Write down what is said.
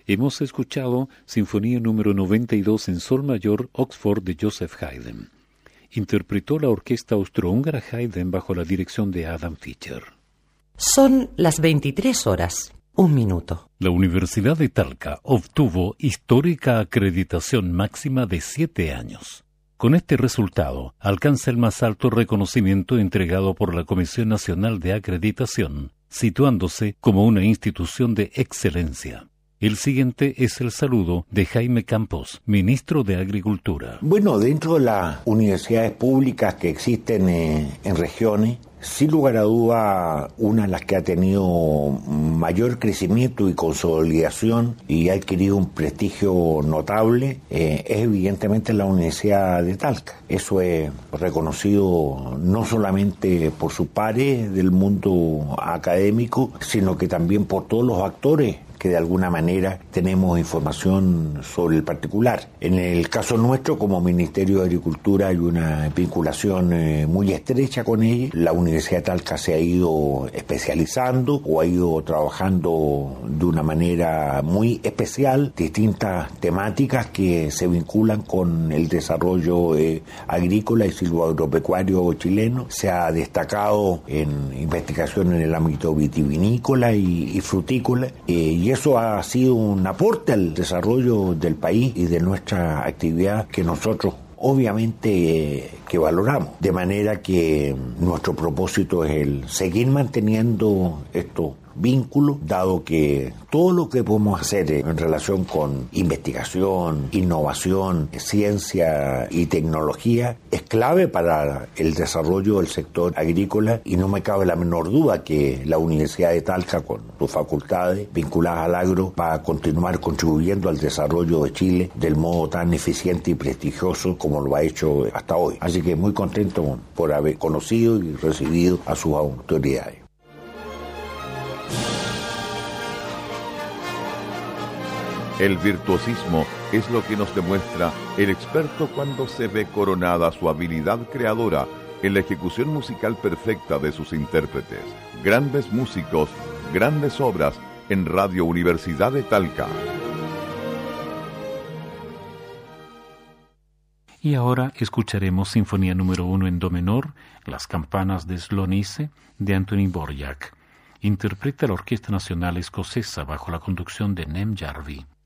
Hemos escuchado Sinfonía número 92 en Sol mayor, Oxford, de Joseph Haydn. Interpretó la orquesta austrohúngara Haydn bajo la dirección de Adam Fischer. Son las 23:01. La Universidad de Talca obtuvo histórica acreditación máxima de 7 años. Con este resultado, alcanza el más alto reconocimiento entregado por la Comisión Nacional de Acreditación, situándose como una institución de excelencia. El siguiente es el saludo de Jaime Campos, ministro de Agricultura. Bueno, dentro de las universidades públicas que existen en regiones, sin lugar a duda, una de las que ha tenido mayor crecimiento y consolidación y ha adquirido un prestigio notable es evidentemente la Universidad de Talca. Eso es reconocido no solamente por sus pares del mundo académico, sino que también por todos los actores que de alguna manera tenemos información sobre el particular. En el caso nuestro, como Ministerio de Agricultura, hay una vinculación muy estrecha con ella. La Universidad de Talca se ha ido especializando o ha ido trabajando de una manera muy especial distintas temáticas que se vinculan con el desarrollo agrícola y silvoagropecuario chileno. Se ha destacado en investigación en el ámbito vitivinícola y frutícola, y eso ha sido un aporte al desarrollo del país y de nuestra actividad que nosotros obviamente que valoramos. De manera que nuestro propósito es el seguir manteniendo estos vínculos, dado que todo lo que podemos hacer en relación con investigación, innovación, ciencia y tecnología es clave para el desarrollo del sector agrícola, y no me cabe la menor duda que la Universidad de Talca, con sus facultades vinculadas al agro, va a continuar contribuyendo al desarrollo de Chile del modo tan eficiente y prestigioso como lo ha hecho hasta hoy. Así que muy contento por haber conocido y recibido a sus autoridades. El virtuosismo es lo que nos demuestra el experto cuando se ve coronada su habilidad creadora en la ejecución musical perfecta de sus intérpretes. Grandes músicos, grandes obras en Radio Universidad de Talca. Y ahora escucharemos Sinfonía número 1 en do menor, Las campanas de Slonice, de Anthony Dvorak. Interpreta la Orquesta Nacional Escocesa bajo la conducción de Nem Jarvie.